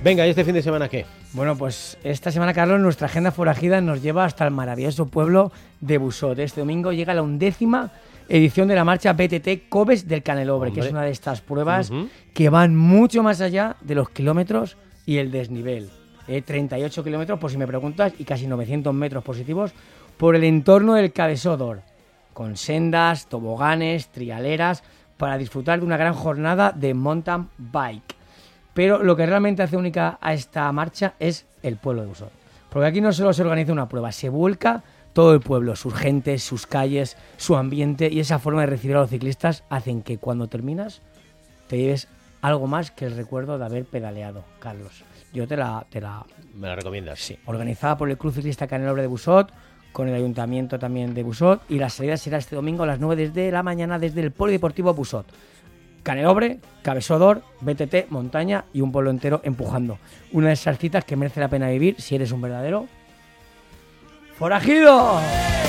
Venga, ¿y este fin de semana qué? Bueno, pues esta semana, Carlos, nuestra agenda forajida nos lleva hasta el maravilloso pueblo de Busot. Este domingo llega la 11ª edición de la marcha BTT Coves del Canelobre, que es una de estas pruebas que van mucho más allá de los kilómetros y el desnivel. 38 kilómetros, por si me preguntas, y casi 900 metros positivos por el entorno del Cabesódor, con sendas, toboganes, trialeras, para disfrutar de una gran jornada de mountain bike. Pero lo que realmente hace única a esta marcha es el pueblo de Busot. Porque aquí no solo se organiza una prueba, se vuelca todo el pueblo, sus gentes, sus calles, su ambiente, y esa forma de recibir a los ciclistas hacen que cuando terminas te lleves algo más que el recuerdo de haber pedaleado, Carlos. Yo te la... ¿Me la recomiendas? Sí. Organizada por el Club Ciclista Canelobre de Busot, con el Ayuntamiento también de Busot, y la salida será este domingo a las 9 de la mañana desde el Polideportivo Busot. Canelobre, Cabesódor, BTT, montaña y un pueblo entero empujando. Una de esas citas que merece la pena vivir si eres un verdadero forajido.